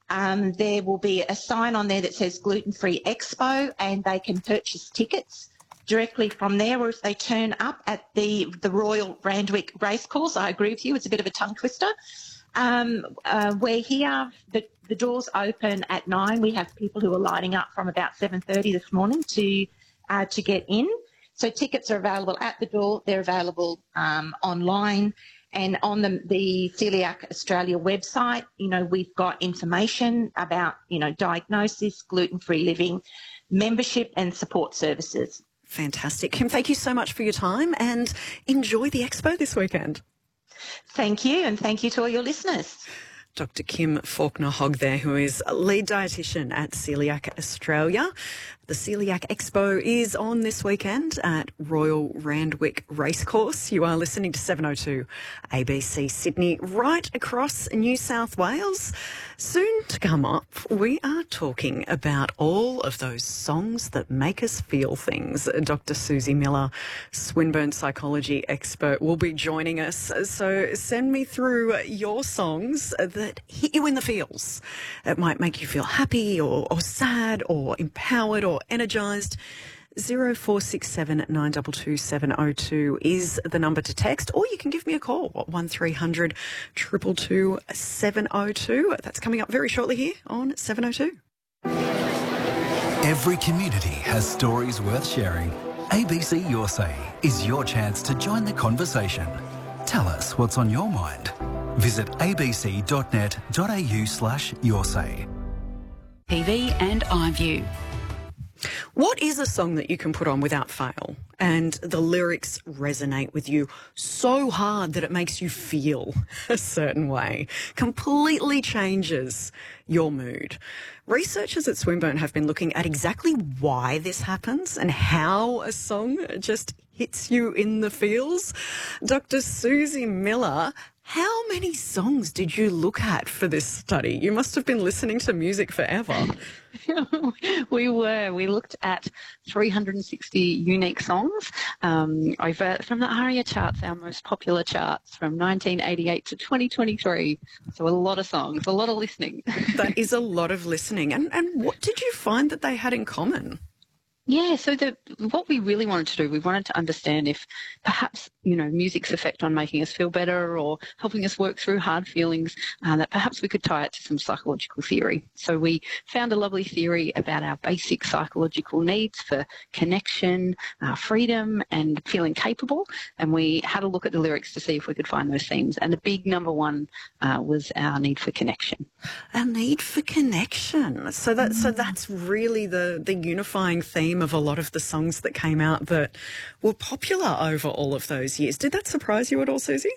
There will be a sign on there that says Gluten Free Expo, and they can purchase tickets directly from there, or if they turn up at the Royal Randwick Racecourse. I agree with you, it's a bit of a tongue twister. We're here, the doors open at 9. We have people who are lining up from about 7:30 this morning to get in. So tickets are available at the door, they're available online. And on the Celiac Australia website, we've got information about, diagnosis, gluten-free living, membership and support services. Fantastic. Kim, thank you so much for your time and enjoy the expo this weekend. Thank you, and thank you to all your listeners. Dr. Kim Faulkner-Hogg there, who is a lead dietitian at Celiac Australia. The Celiac Expo is on this weekend at Royal Randwick Racecourse. You are listening to 702 ABC Sydney, right across New South Wales. Soon to come up, we are talking about all of those songs that make us feel things. Dr. Susie Miller, Swinburne psychology expert, will be joining us. So send me through your songs that hit you in the feels. It might make you feel happy or sad or empowered or energised. 0467 922 702 is the number to text, or you can give me a call at 1300 222 702. That's coming up very shortly here on 702. Every community has stories worth sharing. ABC Your Say is your chance to join the conversation. Tell us what's on your mind. Visit abc.net.au/yoursay. TV and iView. What is a song that you can put on without fail and the lyrics resonate with you so hard that it makes you feel a certain way, completely changes your mood? Researchers at Swinburne have been looking at exactly why this happens and how a song just hits you in the feels. Dr. Susie Miller, how many songs did you look at for this study? You must have been listening to music forever. We looked at 360 unique songs over from the ARIA charts, our most popular charts, from 1988 to 2023. So a lot of songs, a lot of listening. That is a lot of listening. And what did you find that they had in common? Yeah, so what we really wanted to do, we wanted to understand if perhaps, music's effect on making us feel better or helping us work through hard feelings, that perhaps we could tie it to some psychological theory. So we found a lovely theory about our basic psychological needs for connection, freedom and feeling capable, and we had a look at the lyrics to see if we could find those themes. And the big number one was our need for connection. Our need for connection. So that's really the unifying theme of a lot of the songs that came out that were popular over all of those years. Did that surprise you at all, Susie?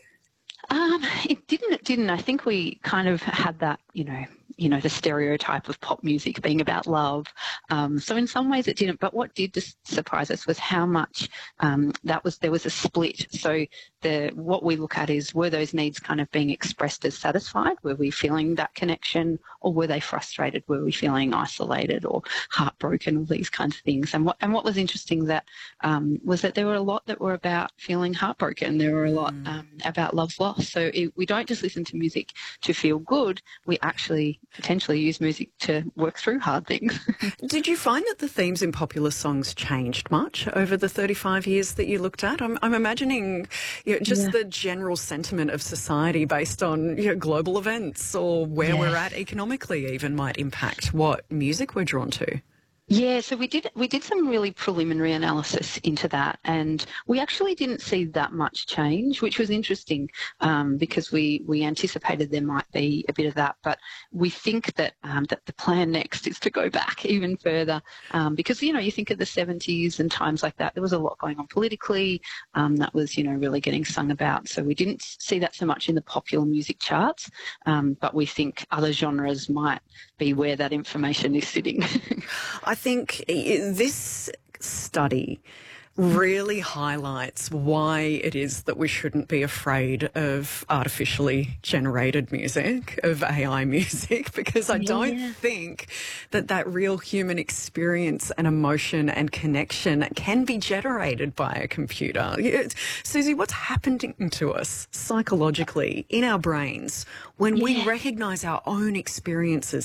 It didn't. I think we kind of had that, the stereotype of pop music being about love. So in some ways it didn't. But what did surprise us was how much there was a split. So what we look at is, were those needs kind of being expressed as satisfied? Were we feeling that connection, or were they frustrated? Were we feeling isolated or heartbroken? All these kinds of things. And what was interesting was that there were a lot that were about feeling heartbroken. There were a lot about love's loss. So we don't just listen to music to feel good. We actually potentially use music to work through hard things. Did you find that the themes in popular songs changed much over the 35 years that you looked at? I'm imagining the general sentiment of society based on global events or where we're at economically even might impact what music we're drawn to. Yeah, so we did some really preliminary analysis into that, and we actually didn't see that much change, which was interesting because we anticipated there might be a bit of that, but we think that that the plan next is to go back even further because you think of the 70s and times like that, there was a lot going on politically that was really getting sung about. So we didn't see that so much in the popular music charts, but we think other genres might be where that information is sitting. I think this study really highlights why it is that we shouldn't be afraid of artificially generated music, of AI music, because I don't think that real human experience and emotion and connection can be generated by a computer. Susie, what's happening to us psychologically in our brains when we recognise our own experiences